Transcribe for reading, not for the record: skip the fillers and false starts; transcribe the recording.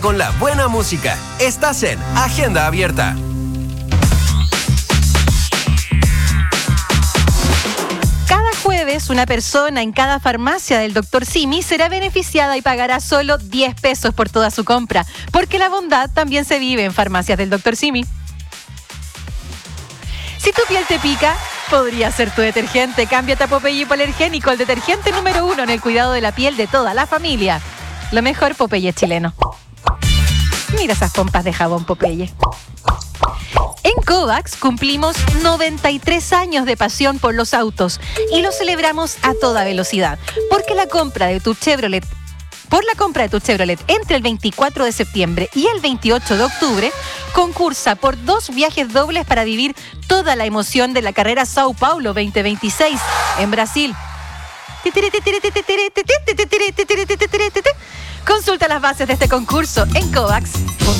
con la buena música. Estás en Agenda Abierta. Cada jueves, una persona en cada farmacia del Dr. Simi será beneficiada y pagará solo 10 pesos por toda su compra, porque la bondad también se vive en farmacias del Dr. Simi. Si tu piel te pica, podría ser tu detergente. Cámbiate a Popeye Hipoalergénico, el detergente número 1 en el cuidado de la piel de toda la familia. Lo mejor, Popeye chileno. Mira esas pompas de jabón Popeye. En Kovacs cumplimos 93 años de pasión por los autos y lo celebramos a toda velocidad, porque la compra de tu Chevrolet entre el 24 de septiembre y el 28 de octubre concursa por 2 viajes dobles para vivir toda la emoción de la carrera Sao Paulo 2026 en Brasil. Consulta las bases de este concurso en Kovacs.cl.